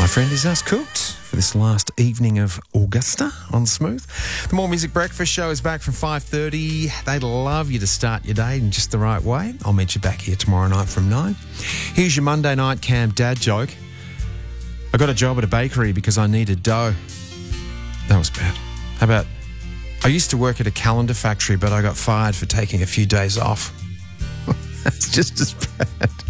friend is us cooked for this last evening of Augusta on Smooth. The More Music Breakfast Show is back from 5:30. They'd love you to start your day in just the right way. I'll meet you back here tomorrow night from 9. Here's your Monday night Cam dad joke. I got a job at a bakery because I needed dough. That was bad. How about, I used to work at a calendar factory, but I got fired for taking a few days off. That's just as bad.